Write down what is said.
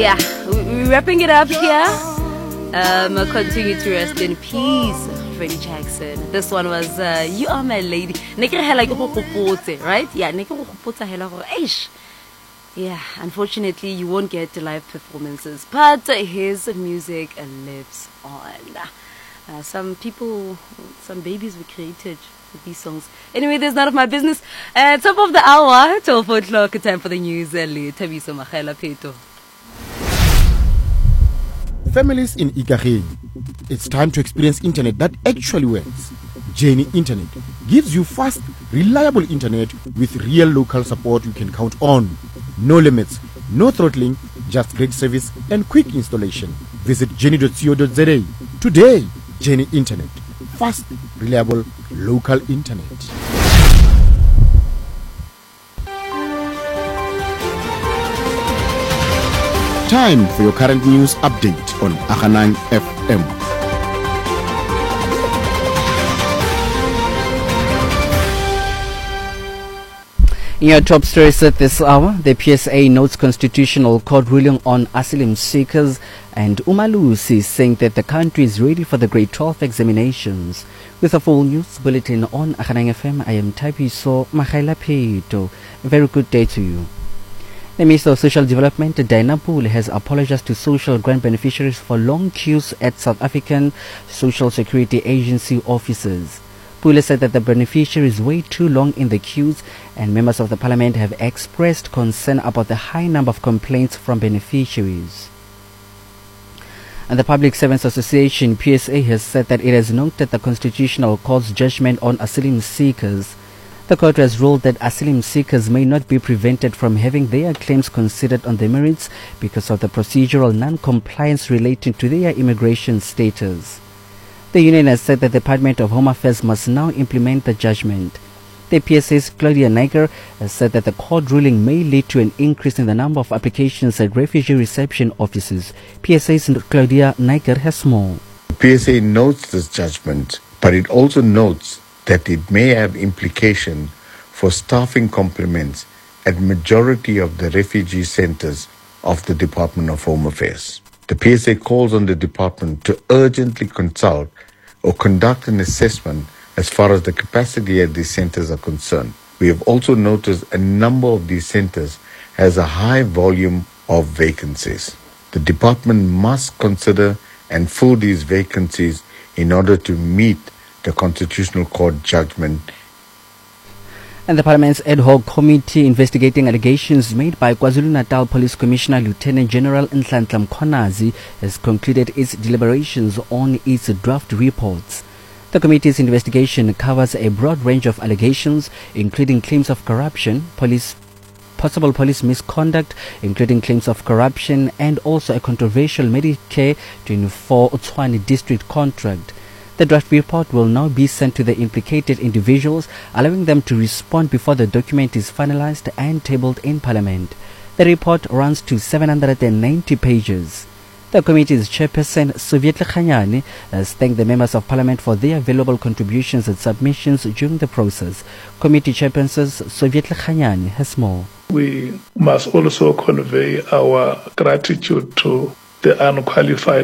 yeah, we're wrapping it up here. Continue to rest in peace, Freddie Jackson. This one was You Are My Lady. Right? Yeah, yeah, unfortunately, you won't get live performances, but his music lives on. Some people, some babies were created with these songs. Anyway, there's none of my business. Top of the hour, 12 o'clock, time for the news. Tabiso Magela Peto. Families in Ikageng, it's time to experience internet that actually works. Jenny Internet gives you fast, reliable internet with real local support you can count on. No limits, no throttling, just great service and quick installation. Visit jenny.co.za. Today, Jenny Internet. Fast, reliable, local internet. Time for your current news update on Aghanang FM. In your top stories at this hour, the PSA notes Constitutional Court ruling on asylum seekers, and Umalusi saying that the country is ready for the grade 12 examinations. With a full news bulletin on Aghanang FM, I am Tabiso Magela Peto. A very good day to you. The Minister of Social Development, Diana Pule, has apologized to social grant beneficiaries for long queues at South African Social Security Agency offices. Pule said that the beneficiaries wait too long in the queues, and members of the parliament have expressed concern about the high number of complaints from beneficiaries. And the Public Servants Association, PSA, has said that it has noted the Constitutional Court's judgment on asylum seekers. The court has ruled that asylum seekers may not be prevented from having their claims considered on the merits because of the procedural non-compliance relating to their immigration status. The union has said that the Department of Home Affairs must now implement the judgment. The PSA's Claudia Niger has said that the court ruling may lead to an increase in the number of applications at refugee reception offices. PSA's Claudia Niger has more. PSA notes this judgment, but it also notes that it may have implication for staffing complements at majority of the refugee centers of the Department of Home Affairs. The PSA calls on the department to urgently consult or conduct an assessment as far as the capacity at these centers are concerned. We have also noticed a number of these centers has a high volume of vacancies. The department must consider and fill these vacancies in order to meet the Constitutional Court judgment. And the Parliament's ad hoc committee investigating allegations made by KwaZulu-Natal Police Commissioner Lieutenant General Nhlanhla Mkhonazi has concluded its deliberations on its draft reports. The committee's investigation covers a broad range of allegations, including claims of corruption, possible police misconduct, including claims of corruption, and also a controversial Medicare 24 Tshwane district contract. The draft report will now be sent to the implicated individuals, allowing them to respond before the document is finalized and tabled in Parliament. The report runs to 790 pages. The committee's chairperson, Soviet Khanyane, has thanked the members of Parliament for their valuable contributions and submissions during the process. Committee chairperson Soviet Khanyane has more. We must also convey our gratitude to the unqualified